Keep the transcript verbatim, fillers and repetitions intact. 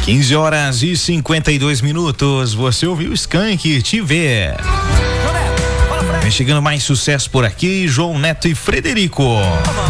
quinze horas e cinquenta e dois minutos. Você ouviu Skank Te Ver. Vem chegando mais sucesso por aqui, João Neto e Frederico.